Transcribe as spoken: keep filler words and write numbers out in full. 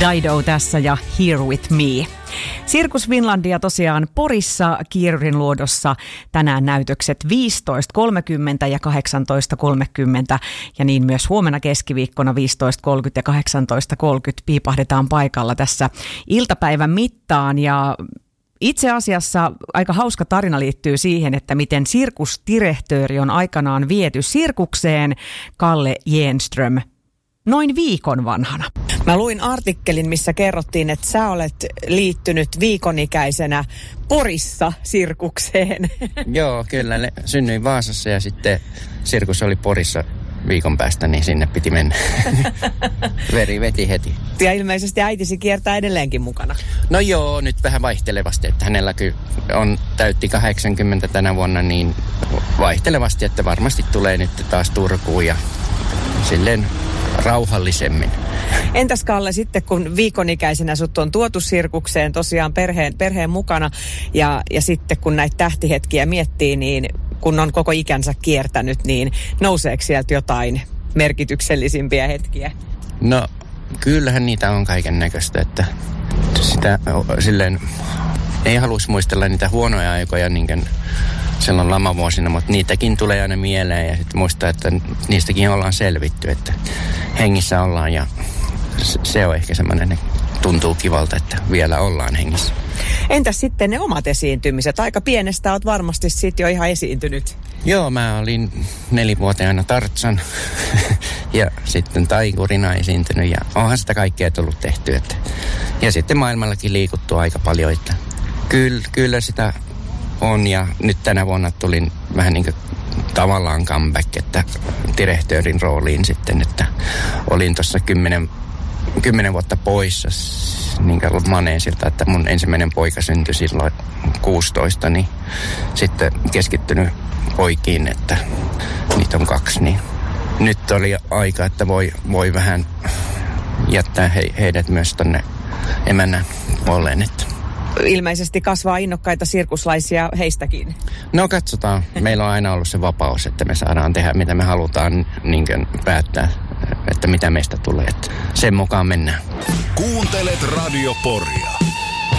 Dido tässä ja Here With Me. Sirkus Finlandia tosiaan Porissa Kierurin luodossa tänään näytökset viisitoista kolmekymmentä ja kahdeksantoista kolmekymmentä ja niin myös huomenna keskiviikkona viisitoista kolmekymmentä ja kahdeksantoista kolmekymmentä piipahdetaan paikalla tässä iltapäivän mittaan. Ja itse asiassa aika hauska tarina liittyy siihen, että miten sirkusdirektööri on aikanaan viety sirkukseen, Kalle Jenström, noin viikon vanhana. Mä luin artikkelin, missä kerrottiin, että sä olet liittynyt viikonikäisenä Porissa sirkukseen. Joo, kyllä. Synnyin Vaasassa ja sitten sirkus oli Porissa viikon päästä, niin sinne piti mennä. Veri veti heti. Ja ilmeisesti äitisi kiertää edelleenkin mukana. No joo, nyt vähän vaihtelevasti, että hänellä on täytti kahdeksankymmentä tänä vuonna, niin vaihtelevasti, että varmasti tulee nyt taas Turkuun ja silleen rauhallisemmin. Entäs Kalle sitten, kun viikonikäisenä sut on tuotu sirkukseen tosiaan perheen, perheen mukana ja, ja sitten kun näitä tähtihetkiä miettii, niin kun on koko ikänsä kiertänyt, niin nouseeko sieltä jotain merkityksellisimpiä hetkiä? No kyllähän niitä on kaiken näköistä, että sitä silleen ei haluaisi muistella niitä huonoja aikoja niin kuin silloin lamavuosina, mutta niitäkin tulee aina mieleen ja sitten muistaa, että niistäkin ollaan selvitty, että hengissä ollaan ja se on ehkä semmoinen, tuntuu kivalta, että vielä ollaan hengissä. Entäs sitten ne omat esiintymiset? Aika pienestä oot varmasti sitten jo ihan esiintynyt. Joo, mä olin nelivuotiaana Tartsan ja sitten Taikurina esiintynyt ja onhan sitä kaikkea tullut tehty. Että. Ja sitten maailmallakin liikuttu aika paljon, että kyllä, kyllä sitä on ja nyt tänä vuonna tulin vähän niin kuin tavallaan comeback, että direktöörin rooliin sitten, että olin tuossa kymmenen, kymmenen vuotta poissa niin kuin maneesilta, että mun ensimmäinen poika syntyi silloin kuusitoista, niin sitten keskittynyt poikiin, että niitä on kaksi, niin nyt oli aika, että voi, voi vähän jättää he, heidät myös tonne emännän puoleen, että ilmeisesti kasvaa innokkaita sirkuslaisia heistäkin. No katsotaan. Meillä on aina ollut se vapaus, että me saadaan tehdä mitä me halutaan niin kuin päättää, että mitä meistä tulee. Että sen mukaan mennään. Kuuntelet Radio Poria.